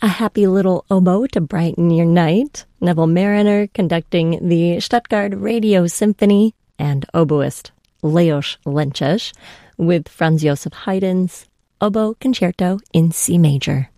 a happy little oboe to brighten your night. Neville Mariner conducting the Stuttgart Radio Symphony, and oboist Leos Lenches with Franz Joseph Haydn's Oboe Concerto in C major.